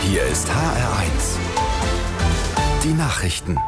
Hier ist HR1. Die Nachrichten.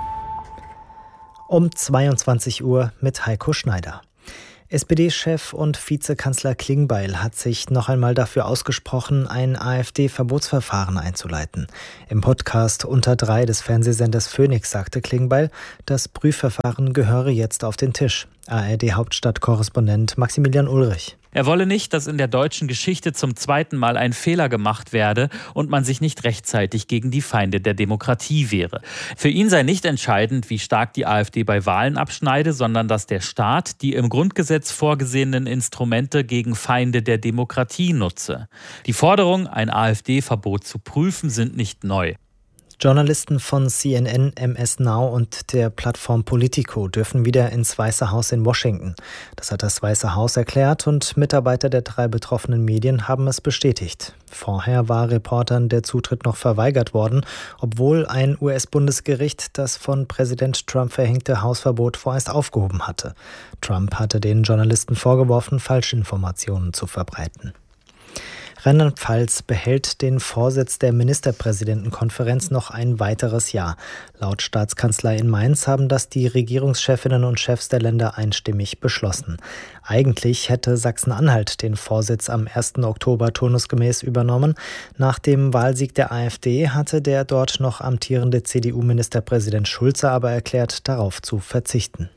Um 22 Uhr mit Heiko Schneider. SPD-Chef und Vizekanzler Klingbeil hat sich noch einmal dafür ausgesprochen, ein AfD-Verbotsverfahren einzuleiten. Im Podcast Unter 3 des Fernsehsenders Phoenix sagte Klingbeil, das Prüfverfahren gehöre jetzt auf den Tisch. ARD-Hauptstadtkorrespondent Maximilian Ulrich. Er wolle nicht, dass in der deutschen Geschichte zum zweiten Mal ein Fehler gemacht werde und man sich nicht rechtzeitig gegen die Feinde der Demokratie wehre. Für ihn sei nicht entscheidend, wie stark die AfD bei Wahlen abschneide, sondern dass der Staat die im Grundgesetz vorgesehenen Instrumente gegen Feinde der Demokratie nutze. Die Forderung, ein AfD-Verbot zu prüfen, sind nicht neu. Journalisten von CNN, MS Now und der Plattform Politico dürfen wieder ins Weiße Haus in Washington. Das hat das Weiße Haus erklärt und Mitarbeiter der 3 betroffenen Medien haben es bestätigt. Vorher war Reportern der Zutritt noch verweigert worden, obwohl ein US-Bundesgericht das von Präsident Trump verhängte Hausverbot vorerst aufgehoben hatte. Trump hatte den Journalisten vorgeworfen, Falschinformationen zu verbreiten. Rheinland-Pfalz behält den Vorsitz der Ministerpräsidentenkonferenz noch ein weiteres Jahr. Laut Staatskanzlei in Mainz haben das die Regierungschefinnen und Chefs der Länder einstimmig beschlossen. Eigentlich hätte Sachsen-Anhalt den Vorsitz am 1. Oktober turnusgemäß übernommen. Nach dem Wahlsieg der AfD hatte der dort noch amtierende CDU-Ministerpräsident Schulze aber erklärt, darauf zu verzichten.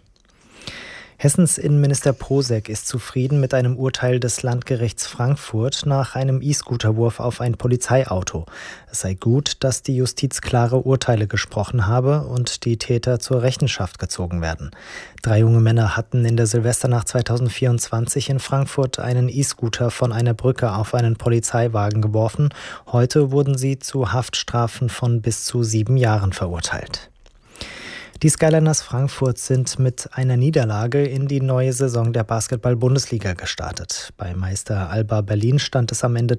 Hessens Innenminister Posek ist zufrieden mit einem Urteil des Landgerichts Frankfurt nach einem E-Scooterwurf auf ein Polizeiauto. Es sei gut, dass die Justiz klare Urteile gesprochen habe und die Täter zur Rechenschaft gezogen werden. 3 junge Männer hatten in der Silvesternacht 2024 in Frankfurt einen E-Scooter von einer Brücke auf einen Polizeiwagen geworfen. Heute wurden sie zu Haftstrafen von bis zu 7 Jahren verurteilt. Die Skyliners Frankfurt sind mit einer Niederlage in die neue Saison der Basketball-Bundesliga gestartet. Bei Meister Alba Berlin stand es am Ende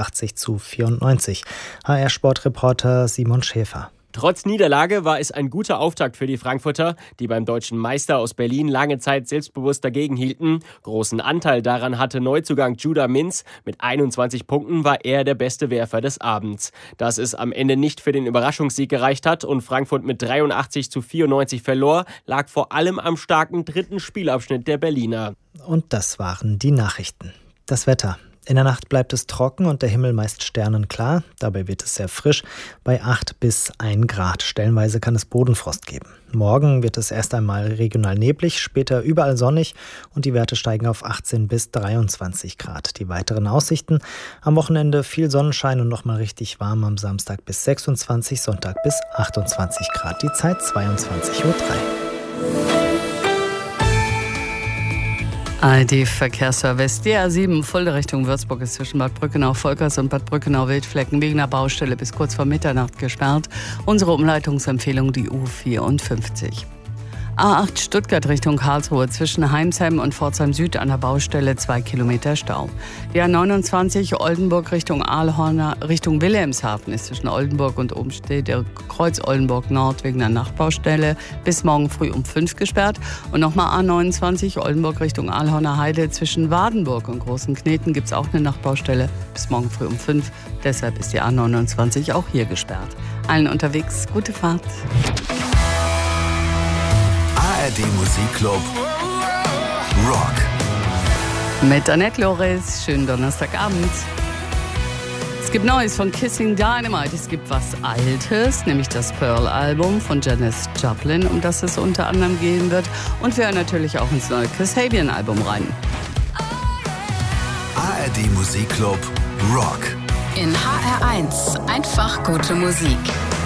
83-94. HR-Sportreporter Simon Schäfer. Trotz Niederlage war es ein guter Auftakt für die Frankfurter, die beim deutschen Meister aus Berlin lange Zeit selbstbewusst dagegen hielten. Großen Anteil daran hatte Neuzugang Judah Mintz. Mit 21 Punkten war er der beste Werfer des Abends. Dass es am Ende nicht für den Überraschungssieg gereicht hat und Frankfurt mit 83-94 verlor, lag vor allem am starken 3. Spielabschnitt der Berliner. Und das waren die Nachrichten. Das Wetter. In der Nacht bleibt es trocken und der Himmel meist sternenklar. Dabei wird es sehr frisch, bei 8 bis 1 Grad. Stellenweise kann es Bodenfrost geben. Morgen wird es erst einmal regional neblig, später überall sonnig und die Werte steigen auf 18 bis 23 Grad. Die weiteren Aussichten: am Wochenende viel Sonnenschein und nochmal richtig warm, am Samstag bis 26, Sonntag bis 28 Grad. Die Zeit 22:03 Uhr. ARD-Verkehrsservice. Die A7 Fulda Richtung Würzburg ist zwischen Bad Brückenau-Volkers und Bad Brückenau-Wildflecken wegen einer Baustelle bis kurz vor Mitternacht gesperrt. Unsere Umleitungsempfehlung die U54. A8 Stuttgart Richtung Karlsruhe zwischen Heimsheim und Pforzheim Süd an der Baustelle 2 Kilometer Stau. Die A29 Oldenburg Richtung Aalhorner Richtung Wilhelmshaven ist zwischen Oldenburg und Umstede Kreuz Oldenburg Nord wegen einer Nachtbaustelle bis morgen früh um 5 gesperrt. Und nochmal A29 Oldenburg Richtung Aalhorner Heide zwischen Wadenburg und Großen Kneten gibt es auch eine Nachtbaustelle bis morgen früh um 5. Deshalb ist die A29 auch hier gesperrt. Allen unterwegs gute Fahrt. ARD Musikclub Rock. Mit Annette Loris, schönen Donnerstagabend. Es gibt Neues von Kissing Dynamite, es gibt was Altes, nämlich das Pearl-Album von Janis Joplin, um das es unter anderem gehen wird. Und wir hören natürlich auch ins neue Kasabian-Album rein. ARD Musikclub Rock. In HR1 einfach gute Musik.